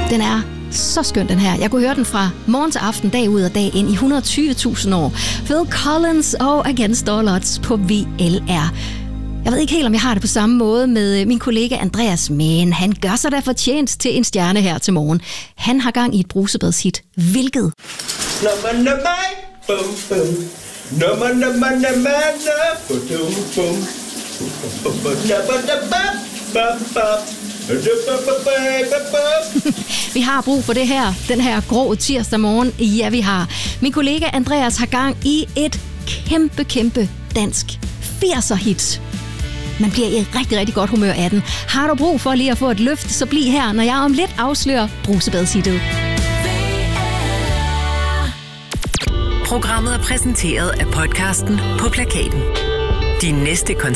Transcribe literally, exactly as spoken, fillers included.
Den er så skøn, den her. Jeg kunne høre den fra morgen til aften, dag ud og dag ind i et hundrede og tyve tusind år. Phil Collins og Against All Odds på V L R. Jeg ved ikke helt, om jeg har det på samme måde med min kollega Andreas, men han gør sig da fortjent til en stjerne her til morgen. Han har gang i et brusebadshit. Hvilket? Vi har brug for det her, den her grå tirsdag morgen. Ja, vi har. Min kollega Andreas har gang i et kæmpe, kæmpe dansk firser-hit. Man bliver i rigtig, rigtig godt humør af den. Har du brug for lige at få et løft, så bliv her, når jeg om lidt afslører brusebadshittet. Programmet er præsenteret af podcasten På Plakaten. Din næste koncert